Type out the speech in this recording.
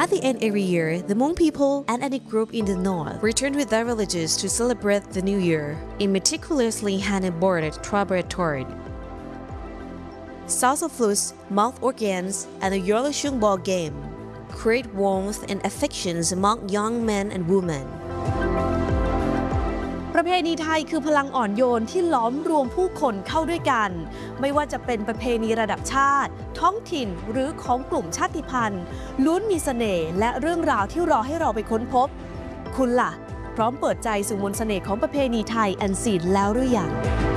At the end every year, the Hmong people and ethnic group in the north return with their villages to celebrate the new year in meticulously hand-embroidered tribal. Sounds of flutes, mouth organs, and the Yorlashung ball game create warmth and affections among young men and women. ประเพณีไทยคือพลังอ่อนโยนที่ล้อมรวมผู้คนเข้าด้วยกันไม่ว่าจะเป็นประเพณีระดับชาติท้องถิ่นหรือของกลุ่มชาติพันธุ์ล้วนมีเสน่ห์และเรื่องราวที่รอให้เราไปค้นพบคุณล่ะพร้อมเปิดใจสู่มนต์เสน่ห์ของประเพณีไทยอันซีนแล้วหรือยัง